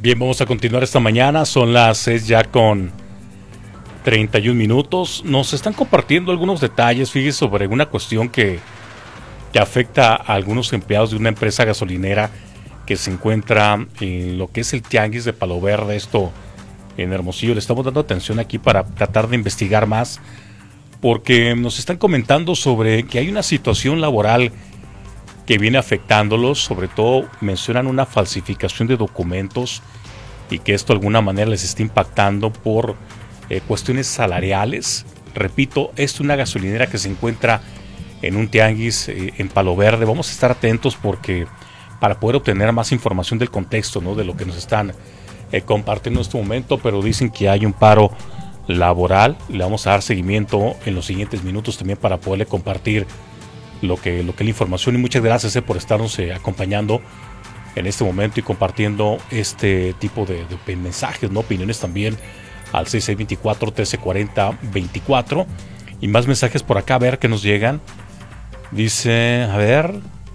Bien, vamos a continuar esta mañana. Son las 6 ya con 31 minutos. Nos están compartiendo algunos detalles, fíjese, sobre una cuestión que afecta a algunos empleados de una empresa gasolinera que se encuentra en lo que es el Tianguis de Palo Verde, esto en Hermosillo. Le estamos dando atención aquí para tratar de investigar más, porque nos están comentando sobre que hay una situación laboral que viene afectándolos. Sobre todo mencionan una falsificación de documentos y que esto de alguna manera les está impactando por cuestiones salariales. Repito, esto es una gasolinera que se encuentra en un tianguis en Palo Verde. Vamos a estar atentos porque para poder obtener más información del contexto, ¿no?, de lo que nos están compartiendo en este momento, pero dicen que hay un paro laboral. Le vamos a dar seguimiento en los siguientes minutos también para poderle compartir lo que es la información. Y muchas gracias por estarnos acompañando en este momento y compartiendo este tipo de mensajes, ¿no?, opiniones también al 6624-1340-24. Y más mensajes por acá, a ver qué nos llegan. Dice, a ver,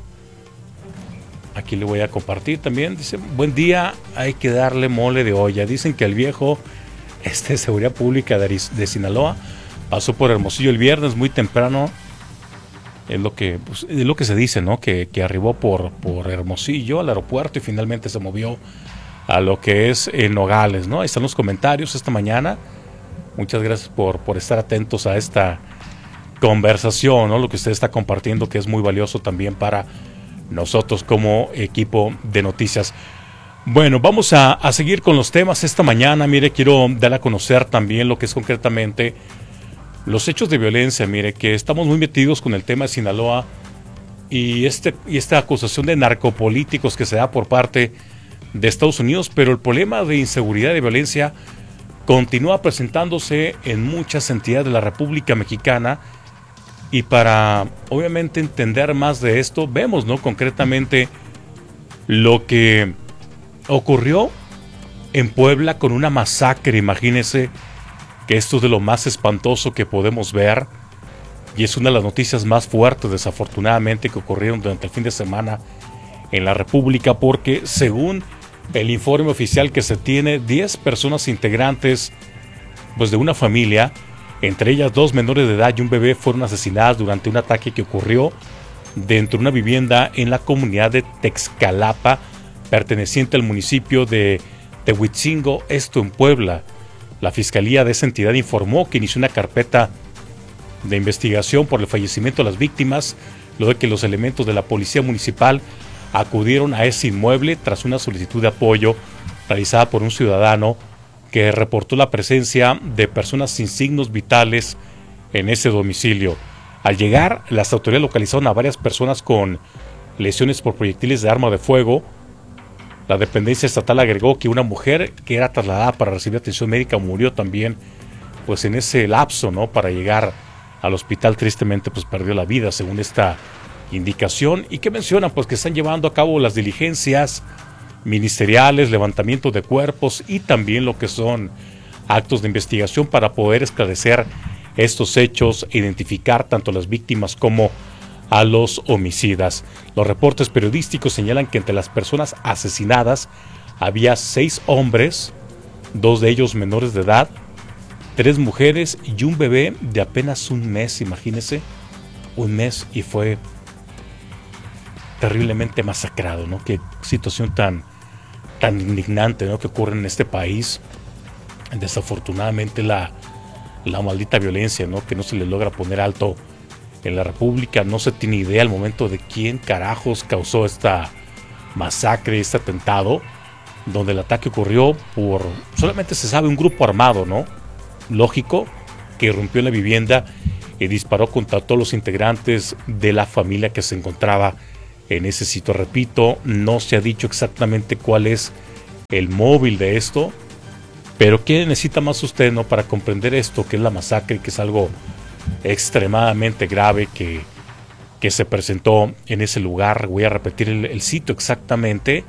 aquí le voy a compartir también. Dice, buen día, hay que darle mole de olla. Dicen que el viejo de Seguridad Pública de Sinaloa pasó por Hermosillo el viernes muy temprano. Es lo que se dice, ¿no? Que arribó por Hermosillo al aeropuerto y finalmente se movió a lo que es Nogales, ¿no? Ahí están los comentarios esta mañana. Muchas gracias por estar atentos a esta conversación, ¿no? Lo que usted está compartiendo, que es muy valioso también para nosotros como equipo de noticias. Bueno, vamos a seguir con los temas esta mañana. Mire, quiero dar a conocer también lo que es concretamente los hechos de violencia. Mire, que estamos muy metidos con el tema de Sinaloa y esta acusación de narcopolíticos que se da por parte de Estados Unidos, pero el problema de inseguridad y violencia continúa presentándose en muchas entidades de la República Mexicana. Y para obviamente entender más de esto, vemos, ¿no?, concretamente lo que ocurrió en Puebla con una masacre. Imagínense que esto es de lo más espantoso que podemos ver y es una de las noticias más fuertes, desafortunadamente, que ocurrieron durante el fin de semana en la República, porque según el informe oficial que se tiene, 10 personas integrantes de una familia, entre ellas 2 menores de edad y un bebé, fueron asesinadas durante un ataque que ocurrió dentro de una vivienda en la comunidad de Texcalapa, perteneciente al municipio de Tehuitzingo, esto en Puebla. La fiscalía de esa entidad informó que inició una carpeta de investigación por el fallecimiento de las víctimas, luego de que los elementos de la policía municipal acudieron a ese inmueble tras una solicitud de apoyo realizada por un ciudadano que reportó la presencia de personas sin signos vitales en ese domicilio. Al llegar, las autoridades localizaron a varias personas con lesiones por proyectiles de arma de fuego. La dependencia estatal agregó que una mujer que era trasladada para recibir atención médica murió también, en ese lapso, ¿no?, para llegar al hospital. Tristemente, perdió la vida, según esta indicación. Y que mencionan, que están llevando a cabo las diligencias ministeriales, levantamiento de cuerpos y también lo que son actos de investigación para poder esclarecer estos hechos e identificar tanto a las víctimas como a los homicidas. Los reportes periodísticos señalan que entre las personas asesinadas había 6 hombres, 2 de ellos menores de edad, 3 mujeres y un bebé de apenas un mes. Imagínense, un mes, y fue terriblemente masacrado, ¿no? Qué situación tan indignante, ¿no?, que ocurre en este país. Desafortunadamente la maldita violencia, ¿no?, que no se le logra poner alto en la República. No se tiene idea al momento de quién carajos causó esta masacre, este atentado, donde el ataque ocurrió solamente se sabe, un grupo armado, ¿no?, lógico, que irrumpió en la vivienda y disparó contra todos los integrantes de la familia que se encontraba en ese sitio. Repito, no se ha dicho exactamente cuál es el móvil de esto, pero ¿qué necesita más usted, no?, para comprender esto, que es la masacre, que es algo extremadamente grave que se presentó en ese lugar? Voy a repetir el sitio exactamente: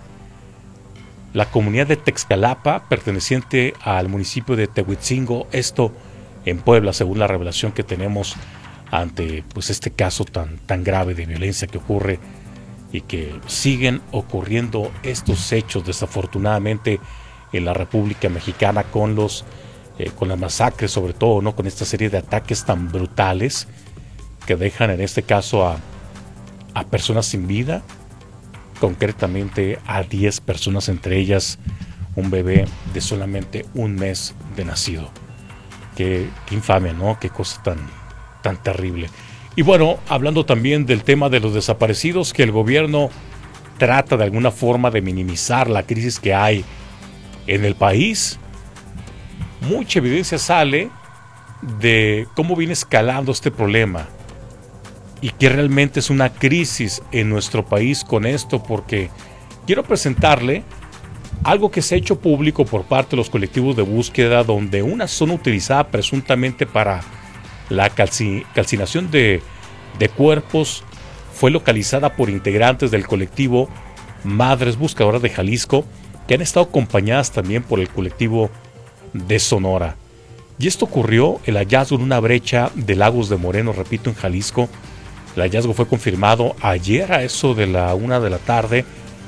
la comunidad de Texcalapa, perteneciente al municipio de Tehuitzingo, esto en Puebla, según la revelación que tenemos ante este caso tan grave de violencia que ocurre, y que siguen ocurriendo estos hechos desafortunadamente en la República Mexicana con con las masacres, sobre todo, ¿no? Con esta serie de ataques tan brutales que dejan en este caso a personas sin vida, concretamente a 10 personas, entre ellas un bebé de solamente un mes de nacido. Qué infamia, ¿no? Qué cosa tan terrible. Y bueno, hablando también del tema de los desaparecidos, que el gobierno trata de alguna forma de minimizar la crisis que hay en el país. Mucha evidencia sale de cómo viene escalando este problema y que realmente es una crisis en nuestro país con esto, porque quiero presentarle algo que se ha hecho público por parte de los colectivos de búsqueda, donde una zona utilizada presuntamente para la calcinación de cuerpos fue localizada por integrantes del colectivo Madres Buscadoras de Jalisco, que han estado acompañadas también por el colectivo de Sonora. Y esto ocurrió, el hallazgo en una brecha de Lagos de Moreno, repito, en Jalisco. El hallazgo fue confirmado ayer a eso de la 1 de la tarde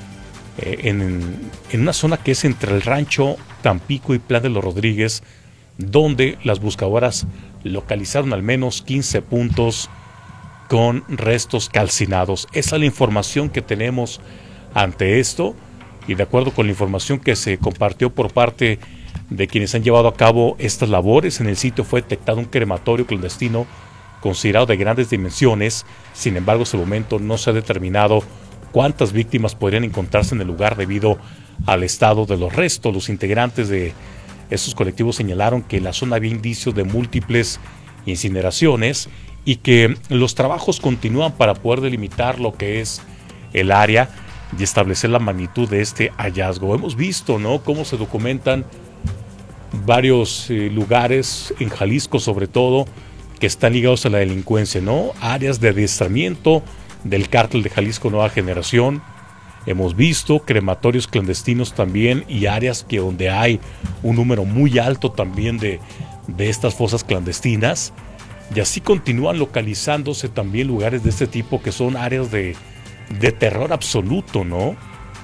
en una zona que es entre el rancho Tampico y Plan de los Rodríguez, donde las buscadoras localizaron al menos 15 puntos con restos calcinados. Esa es la información que tenemos ante esto, y de acuerdo con la información que se compartió por parte de quienes han llevado a cabo estas labores, en el sitio fue detectado un crematorio clandestino considerado de grandes dimensiones. Sin embargo, hasta el momento no se ha determinado cuántas víctimas podrían encontrarse en el lugar debido al estado de los restos. Los integrantes de estos colectivos señalaron que en la zona había indicios de múltiples incineraciones y que los trabajos continúan para poder delimitar lo que es el área y establecer la magnitud de este hallazgo. Hemos visto, ¿no?, cómo se documentan varios lugares en Jalisco, sobre todo, que están ligados a la delincuencia, ¿no? Áreas de adiestramiento del cártel de Jalisco Nueva Generación. Hemos visto crematorios clandestinos también, y áreas que donde hay un número muy alto también de estas fosas clandestinas. Y así continúan localizándose también lugares de este tipo, que son áreas de terror absoluto, ¿no?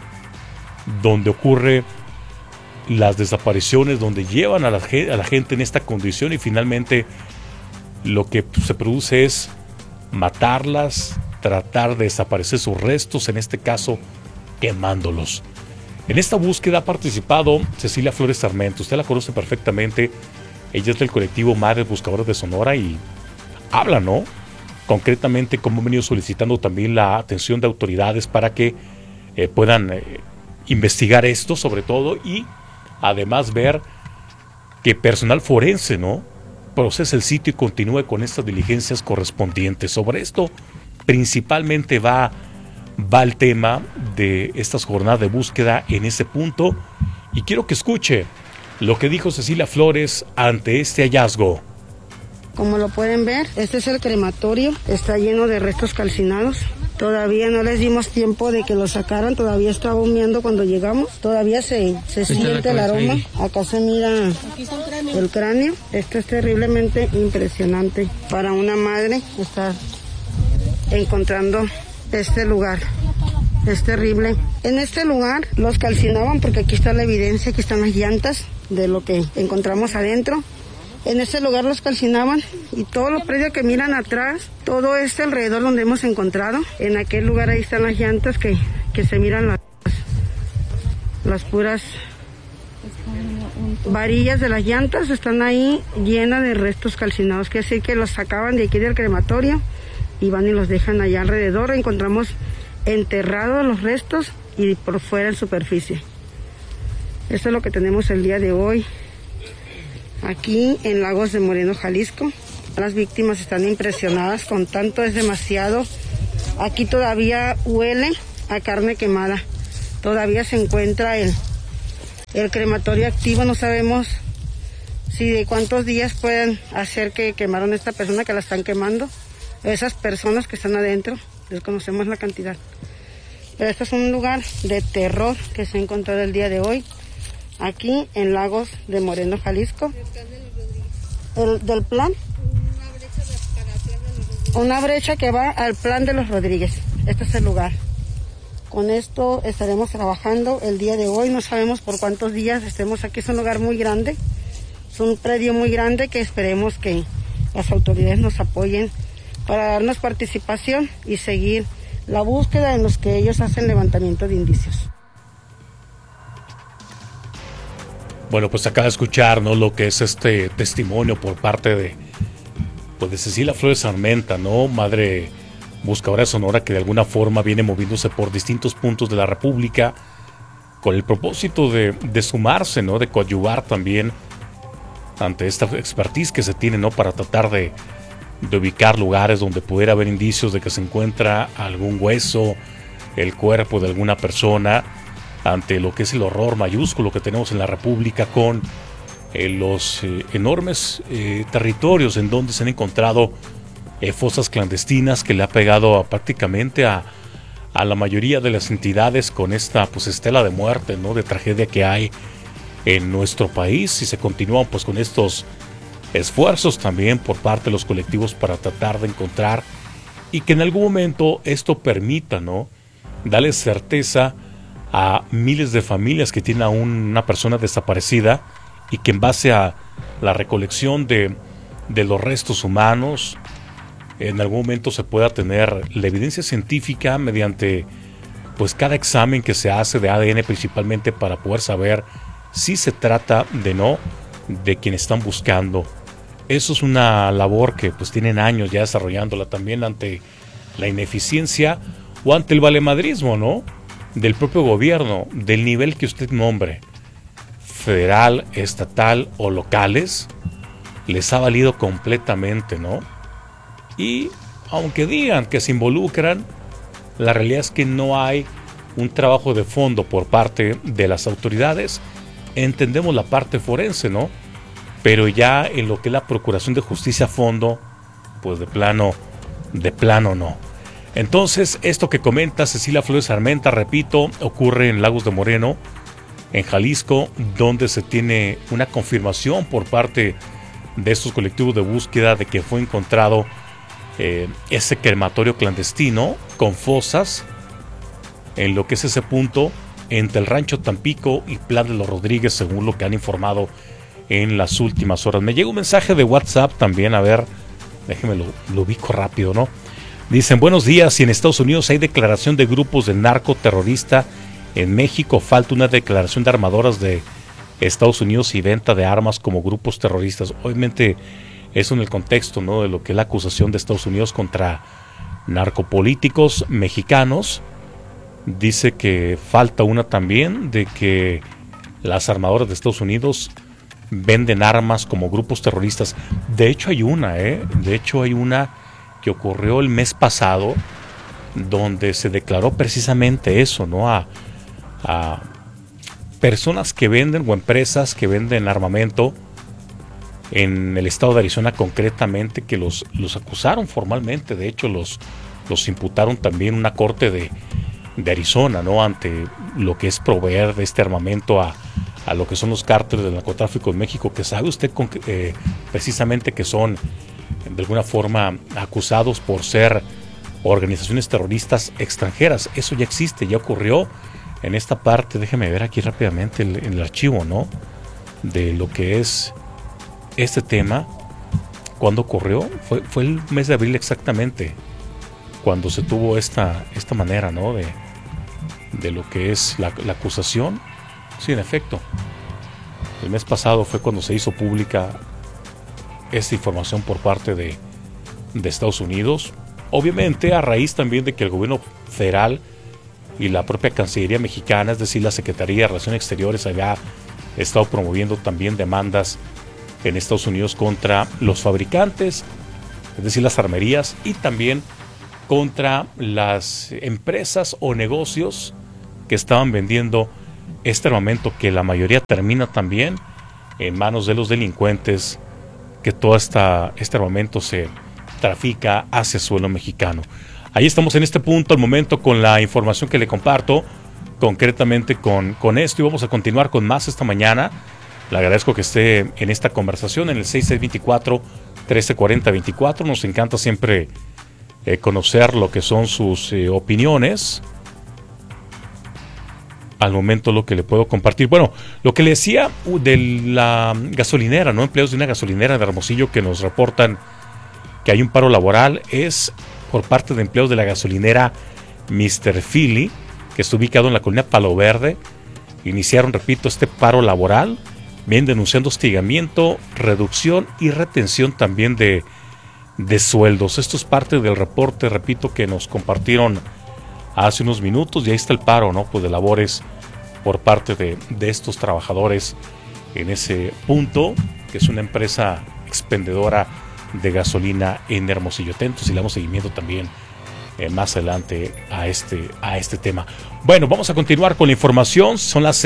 Donde ocurre las desapariciones, donde llevan a la gente en esta condición, y finalmente lo que se produce es matarlas, tratar de desaparecer sus restos, en este caso quemándolos. En esta búsqueda ha participado Cecilia Flores Sarmiento. Usted la conoce perfectamente. Ella es del colectivo Madres Buscadoras de Sonora y habla, ¿no?, concretamente cómo han venido solicitando también la atención de autoridades para que puedan investigar esto, sobre todo, y además ver que personal forense, ¿no?, procese el sitio y continúe con estas diligencias correspondientes. Sobre esto principalmente va el tema de estas jornadas de búsqueda en ese punto, y quiero que escuche lo que dijo Cecilia Flores ante este hallazgo. Como lo pueden ver, este es el crematorio, está lleno de restos calcinados. Todavía no les dimos tiempo de que lo sacaran, todavía estaba humeando cuando llegamos, todavía se siente el aroma. Acá se mira el cráneo. Esto es terriblemente impresionante para una madre estar encontrando este lugar. Es terrible. En este lugar los calcinaban porque aquí está la evidencia, aquí están las llantas de lo que encontramos adentro. En este lugar los calcinaban, y todos los predios que miran atrás, todo este alrededor donde hemos encontrado, en aquel lugar ahí están las llantas que se miran las puras varillas de las llantas, están ahí llenas de restos calcinados. Quiere decir que los sacaban de aquí del crematorio y van y los dejan allá alrededor. Encontramos enterrados los restos y por fuera en superficie. Esto es lo que tenemos el día de hoy aquí en Lagos de Moreno, Jalisco. Las víctimas están impresionadas con tanto, es demasiado. Aquí todavía huele a carne quemada. Todavía se encuentra el crematorio activo. No sabemos si de cuántos días pueden hacer que quemaron a esta persona, que la están quemando. Esas personas que están adentro, desconocemos la cantidad. Pero este es un lugar de terror que se ha encontrado el día de hoy aquí en Lagos de Moreno, Jalisco. Del plan. Una brecha que va al Plan de los Rodríguez. Este es el lugar. Con esto estaremos trabajando el día de hoy, no sabemos por cuántos días estemos aquí. Es un lugar muy grande, es un predio muy grande que esperemos que las autoridades nos apoyen para darnos participación y seguir la búsqueda en los que ellos hacen levantamiento de indicios. Bueno, pues acaba de escuchar, ¿no?, lo que es este testimonio por parte de Cecilia Flores Armenta, ¿no?, madre buscadora de Sonora, que de alguna forma viene moviéndose por distintos puntos de la República con el propósito de sumarse, ¿no?, de coadyuvar también ante esta expertise que se tiene, ¿no?, para tratar de ubicar lugares donde pudiera haber indicios de que se encuentra algún hueso, el cuerpo de alguna persona, ante lo que es el horror mayúsculo que tenemos en la República con los enormes territorios en donde se han encontrado fosas clandestinas, que le ha pegado prácticamente a la mayoría de las entidades con esta pues estela de muerte, ¿no?, de tragedia que hay en nuestro país, y se continúan pues con estos esfuerzos también por parte de los colectivos para tratar de encontrar, y que en algún momento esto permita, ¿no?, darle certeza a miles de familias que tienen a una persona desaparecida, y que en base a la recolección de los restos humanos en algún momento se pueda tener la evidencia científica mediante pues cada examen que se hace de ADN, principalmente para poder saber si se trata de quien están buscando. Eso es una labor que pues tienen años ya desarrollándola, también ante la ineficiencia o ante el valemadrismo, ¿no?, del propio gobierno, del nivel que usted nombre, federal, estatal o locales, les ha valido completamente, ¿no? Y aunque digan que se involucran, la realidad es que no hay un trabajo de fondo por parte de las autoridades. Entendemos la parte forense, ¿no?, pero ya en lo que es la procuración de justicia a fondo, pues de plano no. Entonces, esto que comenta Cecilia Flores Armenta, repito, ocurre en Lagos de Moreno, en Jalisco, donde se tiene una confirmación por parte de estos colectivos de búsqueda de que fue encontrado ese crematorio clandestino con fosas en lo que es ese punto entre el Rancho Tampico y Plan de los Rodríguez, según lo que han informado en las últimas horas. Me llega un mensaje de WhatsApp también, a ver, déjeme lo ubico rápido, ¿no? Dicen: buenos días, si en Estados Unidos hay declaración de grupos de narcoterrorista, en México falta una declaración de armadoras de Estados Unidos y venta de armas como grupos terroristas. Obviamente eso en el contexto, ¿no?, de lo que es la acusación de Estados Unidos contra narcopolíticos mexicanos. Dice que falta una también de que las armadoras de Estados Unidos venden armas como grupos terroristas. De hecho hay una que ocurrió el mes pasado, donde se declaró precisamente eso, ¿no?, a personas que venden o empresas que venden armamento en el estado de Arizona concretamente, que los acusaron formalmente. De hecho los imputaron también una corte de Arizona, ¿no?, ante lo que es proveer de este armamento a lo que son los cárteles del narcotráfico en México, que sabe usted precisamente que son de alguna forma acusados por ser organizaciones terroristas extranjeras. Eso ya existe, ya ocurrió en esta parte. Déjeme ver aquí rápidamente el archivo, ¿no?, de lo que es este tema. ¿Cuándo ocurrió? Fue el mes de abril exactamente, cuando se tuvo esta manera, ¿no?, de lo que es la acusación. Sí, en efecto, el mes pasado fue cuando se hizo pública esta información por parte de Estados Unidos, obviamente a raíz también de que el gobierno federal y la propia Cancillería mexicana, es decir, la Secretaría de Relaciones Exteriores, había estado promoviendo también demandas en Estados Unidos contra los fabricantes, es decir, las armerías, y también contra las empresas o negocios que estaban vendiendo este armamento, que la mayoría termina también en manos de los delincuentes, que todo este armamento se trafica hacia suelo mexicano. Ahí estamos en este punto, al momento, con la información que le comparto, concretamente con esto, y vamos a continuar con más esta mañana. Le agradezco que esté en esta conversación en el 6624-1340-24. Nos encanta siempre conocer lo que son sus opiniones. al momento lo que le puedo compartir. Bueno, lo que le decía de la gasolinera, ¿no? Empleados de una gasolinera de Hermosillo que nos reportan que hay un paro laboral es por parte de empleados de la gasolinera Mr. Philly, que está ubicado en la colonia Palo Verde. Iniciaron, repito, este paro laboral, bien denunciando hostigamiento, reducción y retención también de sueldos. Esto es parte del reporte, repito, que nos compartieron hace unos minutos, y ahí está el paro, ¿no? Pues de labores por parte de estos trabajadores en ese punto, que es una empresa expendedora de gasolina en Hermosillo. Atentos y le damos seguimiento también más adelante a este tema. Bueno, vamos a continuar con la información. Son las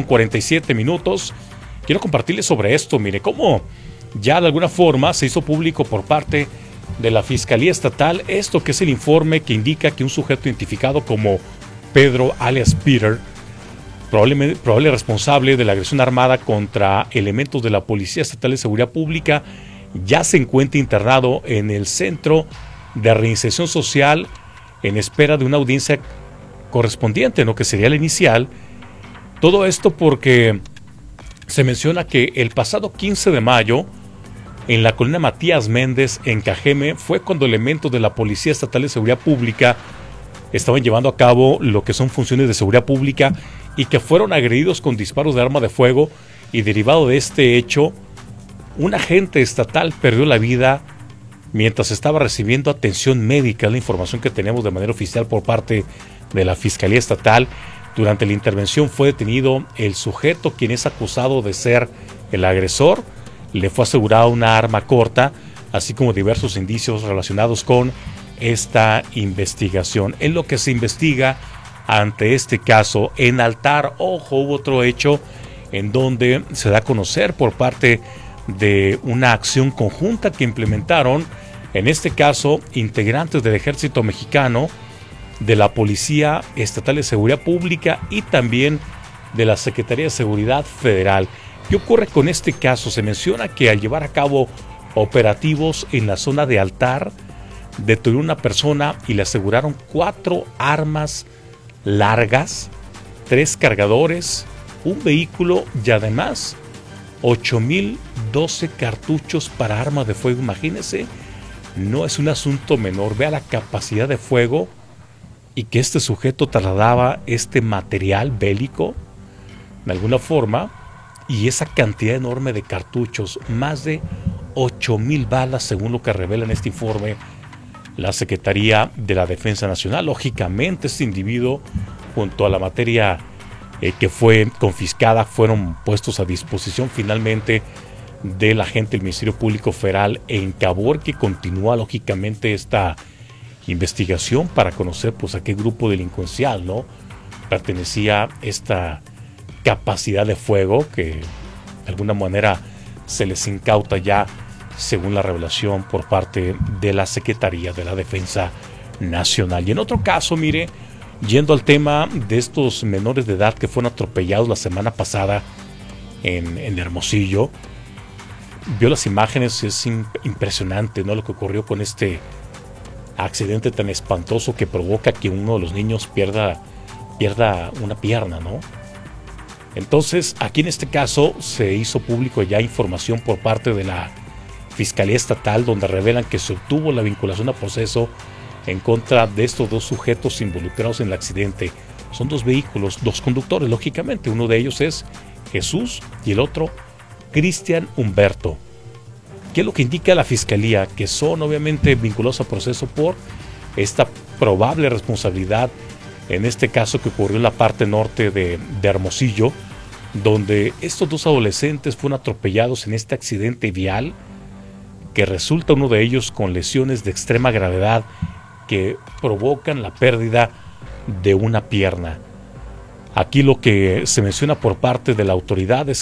6:47. Quiero compartirles sobre esto. Mire, cómo ya de alguna forma se hizo público por parte de la Fiscalía Estatal esto, que es el informe que indica que un sujeto identificado como Pedro alias Peter, probable responsable de la agresión armada contra elementos de la Policía Estatal de Seguridad Pública, ya se encuentra internado en el Centro de Reinserción Social en espera de una audiencia correspondiente, ¿no? Que sería la inicial. Todo esto porque se menciona que el pasado 15 de mayo, en la colonia Matías Méndez, en Cajeme, fue cuando elementos de la Policía Estatal de Seguridad Pública estaban llevando a cabo lo que son funciones de seguridad pública y que fueron agredidos con disparos de arma de fuego, y derivado de este hecho, un agente estatal perdió la vida mientras estaba recibiendo atención médica. La información que tenemos de manera oficial por parte de la Fiscalía Estatal. Durante la intervención fue detenido el sujeto, quien es acusado de ser el agresor. Le fue asegurada una arma corta, así como diversos indicios relacionados con esta investigación. En lo que se investiga ante este caso, en Altar, ojo, hubo otro hecho en donde se da a conocer por parte de una acción conjunta que implementaron, en este caso, integrantes del Ejército Mexicano, de la Policía Estatal de Seguridad Pública y también de la Secretaría de Seguridad Federal. ¿Qué ocurre con este caso? Se menciona que al llevar a cabo operativos en la zona de Altar, detuvieron a una persona y le aseguraron 4 armas largas, 3 cargadores, un vehículo y además 8,012 cartuchos para armas de fuego. Imagínense, no es un asunto menor. Vea la capacidad de fuego y que este sujeto trasladaba este material bélico de alguna forma, y esa cantidad enorme de cartuchos, más de 8,000 balas, según lo que revela en este informe la Secretaría de la Defensa Nacional. Lógicamente, este individuo, junto a la materia que fue confiscada, fueron puestos a disposición finalmente del agente del Ministerio Público Federal en Cabor, que continúa lógicamente esta investigación para conocer pues a qué grupo delincuencial, ¿no?, pertenecía esta capacidad de fuego que de alguna manera se les incauta ya, según la revelación por parte de la Secretaría de la Defensa Nacional. Y en otro caso, mire, yendo al tema de estos menores de edad que fueron atropellados la semana pasada en Hermosillo, vio las imágenes, es impresionante, ¿no?, lo que ocurrió con este accidente tan espantoso que provoca que uno de los niños pierda una pierna, ¿no? Entonces, aquí en este caso se hizo público ya información por parte de la Fiscalía Estatal, donde revelan que se obtuvo la vinculación a proceso en contra de estos 2 sujetos involucrados en el accidente. Son 2 vehículos, 2 conductores, lógicamente. Uno de ellos es Jesús y el otro Cristian Humberto. ¿Qué es lo que indica la Fiscalía? Que son obviamente vinculados a proceso por esta probable responsabilidad, en este caso que ocurrió en la parte norte de Hermosillo, donde estos 2 adolescentes fueron atropellados en este accidente vial, que resulta uno de ellos con lesiones de extrema gravedad que provocan la pérdida de una pierna. Aquí lo que se menciona por parte de la autoridad es